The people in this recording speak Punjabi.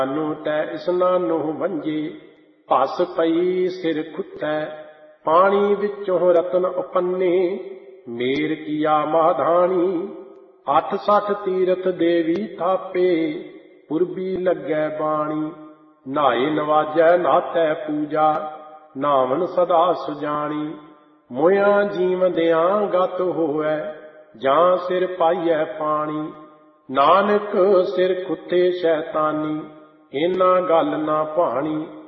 ਨੂੰ ਤੈ ਇਸਨਾਨੋ ਵੰਜੇ, ਭਸ ਪਈ ਸਿਰ ਖੁੱਤੈ, ਪਾਣੀ ਵਿੱਚੋਂ ਰਤਨ ਉਪੰਨੇ, ਮੇਰ ਕੀਆ ਮਾਧਾਣੀ। 68 ਤੀਰਥ ਦੇਵੀ ਥਾਪੇ, ਪੁਰਬੀ ਲੱਗੈ ਬਾਣੀ। ਨਾਏ ਨਵਾਜੈ ਨਾਥੈ ਪੂਜਾ, ਨਾਵਨ ਸਦਾ ਸੁਜਾਣੀ। ਮੋਇਆਂ ਜੀਵਦਿਆਂ ਗਤ ਹੋਵੈ, ਜਾਂ ਸਿਰ ਪਾਈਐ ਪਾਣੀ। ਨਾਨਕ ਸਿਰ ਖੁੱਤੇ ਸ਼ੈਤਾਨੀ, ਇਹਨਾਂ ਗੱਲ ਨਾ ਭਾਣੀ।